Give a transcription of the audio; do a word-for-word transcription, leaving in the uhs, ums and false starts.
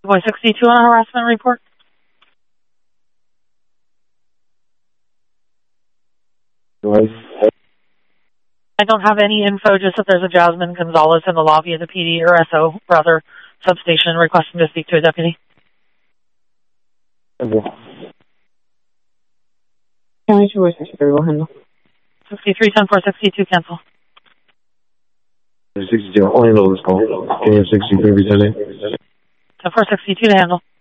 Boy sixty-two on a harassment report. I don't have any info, just that there's a Jasmine Gonzalez in the lobby of the P D or S O, rather, substation requesting to speak to a deputy. Okay. County two sixty-three will handle. sixty-three ten four sixty-two, cancel. sixty-two, I'll handle this call. Can you have sixty-three, Lieutenant? ten four sixty-two to handle.